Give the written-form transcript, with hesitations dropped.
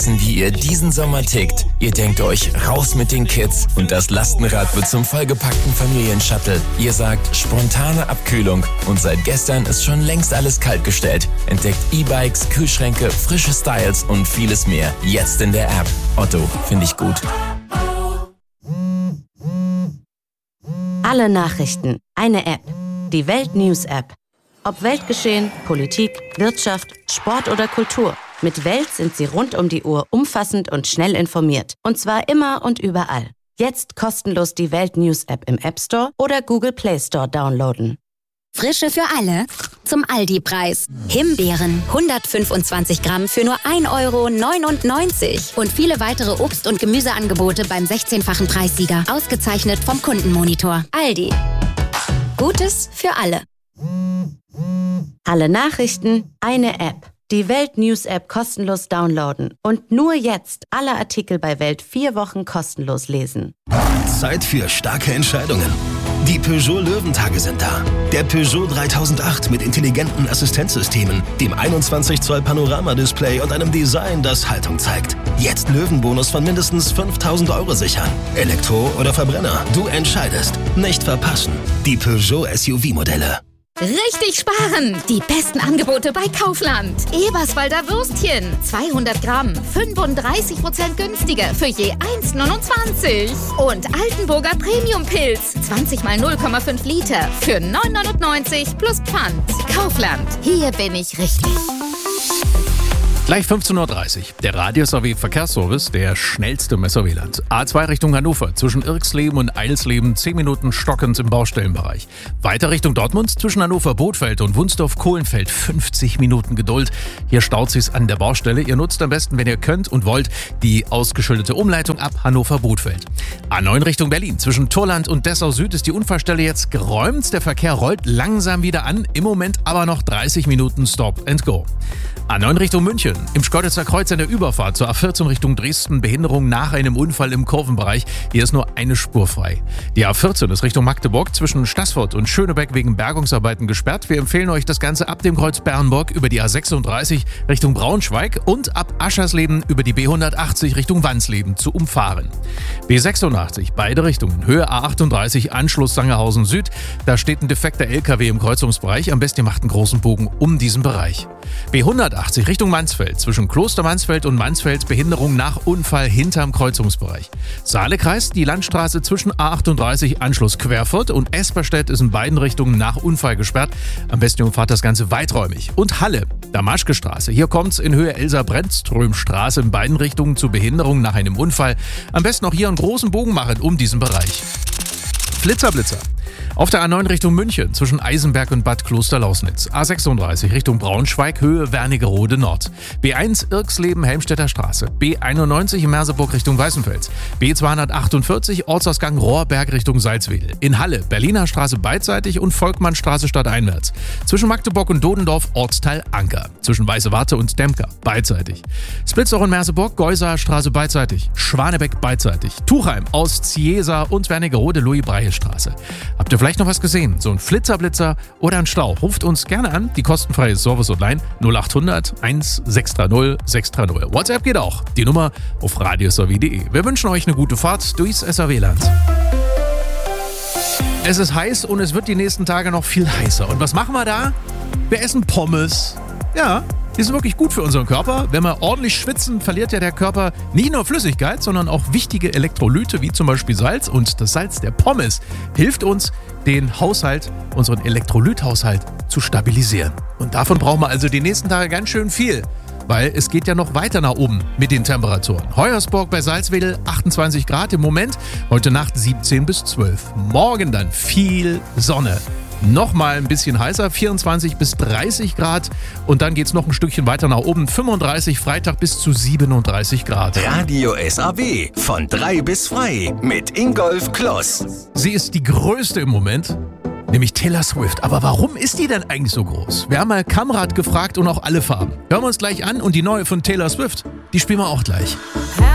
Wie ihr diesen Sommer tickt. Ihr denkt euch, raus mit den Kids und das Lastenrad wird zum vollgepackten Familienshuttle. Ihr sagt, spontane Abkühlung und seit gestern ist schon längst alles kaltgestellt. Entdeckt E-Bikes, Kühlschränke, frische Styles und vieles mehr. Jetzt in der App. Otto, finde ich gut. Alle Nachrichten, eine App. Die Welt-News-App. Ob Weltgeschehen, Politik, Wirtschaft, Sport oder Kultur. Mit Welt sind Sie rund um die Uhr umfassend und schnell informiert. Und zwar immer und überall. Jetzt kostenlos die Welt-News-App im App Store oder Google Play Store downloaden. Frische für alle zum Aldi-Preis. Himbeeren 125 Gramm für nur 1,99 € und viele weitere Obst- und Gemüseangebote beim 16-fachen Preissieger. Ausgezeichnet vom Kundenmonitor. Aldi. Gutes für alle. Alle Nachrichten, eine App. Die Welt-News-App kostenlos downloaden. Und nur jetzt alle Artikel bei Welt 4 Wochen kostenlos lesen. Zeit für starke Entscheidungen. Die Peugeot Löwentage sind da. Der Peugeot 3008 mit intelligenten Assistenzsystemen, dem 21 Zoll Panoramadisplay und einem Design, das Haltung zeigt. Jetzt Löwenbonus von mindestens 5.000 € sichern. Elektro oder Verbrenner, du entscheidest. Nicht verpassen. Die Peugeot SUV-Modelle. Richtig sparen! Die besten Angebote bei Kaufland. Eberswalder Würstchen, 200 Gramm, 35% günstiger für je 1,29. Und Altenburger Premium-Pilz, 20 mal 0,5 Liter für 9,99 plus Pfand. Kaufland, hier bin ich richtig. Gleich 15:30 Uhr. Der Radius-AW-Verkehrsservice, der schnellste im SRW-Land. A2 Richtung Hannover, zwischen Irxleben und Eilsleben 10 Minuten stockend im Baustellenbereich. Weiter Richtung Dortmund, zwischen Hannover-Bothfeld und Wunsdorf-Kohlenfeld 50 Minuten Geduld. Hier staut sich's an der Baustelle. Ihr nutzt am besten, wenn ihr könnt und wollt, die ausgeschilderte Umleitung ab Hannover-Bothfeld. A9 Richtung Berlin, zwischen Torland und Dessau Süd ist die Unfallstelle jetzt geräumt. Der Verkehr rollt langsam wieder an, im Moment aber noch 30 Minuten Stop and Go. A9 Richtung München. Im Schkeuditzer Kreuz an der Überfahrt zur A14 Richtung Dresden Behinderung nach einem Unfall im Kurvenbereich. Hier ist nur eine Spur frei. Die A14 ist Richtung Magdeburg zwischen Staßfurt und Schönebeck wegen Bergungsarbeiten gesperrt. Wir empfehlen euch das Ganze ab dem Kreuz Bernburg über die A36 Richtung Braunschweig und ab Aschersleben über die B180 Richtung Wansleben zu umfahren. B86 beide Richtungen. Höhe A38 Anschluss Sangerhausen Süd. Da steht ein defekter LKW im Kreuzungsbereich. Am besten ihr macht einen großen Bogen um diesen Bereich. B180 Richtung Mansfeld. Zwischen Kloster Mansfeld und Mansfeld Behinderung nach Unfall hinterm Kreuzungsbereich. Saalekreis, die Landstraße zwischen A38 Anschluss Querfurt und Esperstedt ist in beiden Richtungen nach Unfall gesperrt. Am besten ihr umfahrt das Ganze weiträumig. Und Halle, Damaschke Straße. Hier kommt's in Höhe Elsa-Brentström-Straße in beiden Richtungen zu Behinderung nach einem Unfall. Am besten auch hier einen großen Bogen machen um diesen Bereich. Flitzer. Auf der A9 Richtung München zwischen Eisenberg und Bad Klosterlausnitz. A36 Richtung Braunschweig, Höhe Wernigerode Nord. B1 Irxleben Helmstedter Straße. B91 in Merseburg Richtung Weißenfels. B248 Ortsausgang Rohrberg Richtung Salzwedel. In Halle Berliner Straße beidseitig und Volkmannstraße stadteinwärts. Zwischen Magdeburg und Dodendorf Ortsteil Anker. Zwischen Weiße Warte und Demker beidseitig. Splitzoch in Merseburg Geuser Straße beidseitig. Schwanebeck beidseitig. Tuchheim aus Ziesa und Wernigerode Louis-Breie-Straße. Habt ihr vielleicht noch was gesehen? So ein Flitzer oder ein Stau? Ruft uns gerne an. Die kostenfreie Service-Hotline 0800 1630 630. WhatsApp geht auch. Die Nummer auf radiosrw.de. Wir wünschen euch eine gute Fahrt durchs SRW-Land. Es ist heiß und es wird die nächsten Tage noch viel heißer. Und was machen wir da? Wir essen Pommes. Ja, die sind wirklich gut für unseren Körper. Wenn wir ordentlich schwitzen, verliert ja der Körper nicht nur Flüssigkeit, sondern auch wichtige Elektrolyte, wie zum Beispiel Salz. Und das Salz der Pommes hilft uns, den Haushalt, unseren Elektrolythaushalt zu stabilisieren. Und davon brauchen wir also die nächsten Tage ganz schön viel. Weil es geht ja noch weiter nach oben mit den Temperaturen. Heuersburg bei Salzwedel 28 Grad im Moment, heute Nacht 17 bis 12. Morgen dann viel Sonne. Nochmal ein bisschen heißer, 24 bis 30 Grad. Und dann geht es noch ein Stückchen weiter nach oben, 35 Freitag bis zu 37 Grad. Radio SAW von 3 bis frei mit Ingolf Kloss. Sie ist die größte im Moment, nämlich Taylor Swift. Aber warum ist die denn eigentlich so groß? Wir haben mal Kamrat gefragt und auch alle Farben. Hören wir uns gleich an und die neue von Taylor Swift, die spielen wir auch gleich.